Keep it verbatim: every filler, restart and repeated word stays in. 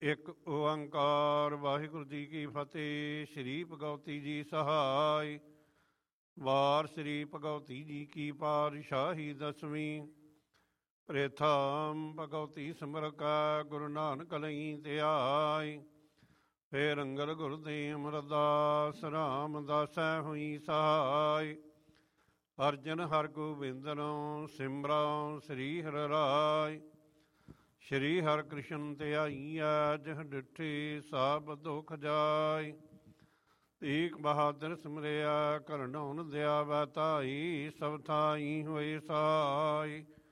ਇੱਕ ਓੰਕਾਰ ਵਾਹਿਗੁਰੂ ਜੀ ਕੀ ਫਤਿਹ। ਸ਼੍ਰੀ ਭਗਵਤੀ ਜੀ ਸਹਾਇ। ਵਾਰ ਸ਼੍ਰੀ ਭਗਵਤੀ ਜੀ ਕੀ ਪਾਤਸ਼ਾਹੀ ਦਸਵੀਂ। ਪ੍ਰੇਥਮ ਭਗਵਤੀ ਸਿਮਰ ਕੈ ਗੁਰੂ ਨਾਨਕ ਲਈ ਧਿਆਇ। ਫੇਰ ਅੰਗਦ ਗੁਰਦੇਵ ਅਮਰਦਾਸ ਰਾਮਦਾਸੈ ਹੋਈ ਸਹਾਇ। ਅਰਜਨ ਹਰ ਗੋਬਿੰਦਨੋ ਸਿਮਰਉ ਸ੍ਰੀ ਹਰਿ ਰਾਇ। ਸ਼੍ਰੀ ਹਰਿ ਕ੍ਰਿਸ਼ਨ ਧਿਆਈਐ ਜਿਹ ਡਿਠੀ ਸਭ ਦੁਖ ਜਾਇ। ਤੀਕ ਬਹਾਦਰ ਸਿਮਰਿਆ ਕਰਨਉ ਨ ਦਿਆਵੈ ਤਾਈ। ਸਭ ਥਾਈ ਹੋਏ ਸਹਾਇ।